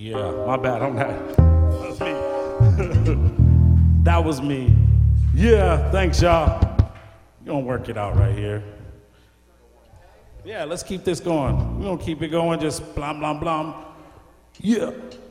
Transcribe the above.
Yeah, my bad on that. That was me. That was me. Yeah, thanks, y'all. You're gonna work it out right here. Yeah, let's keep this going. We're gonna keep it going, just blam, blam, blam. Yeah.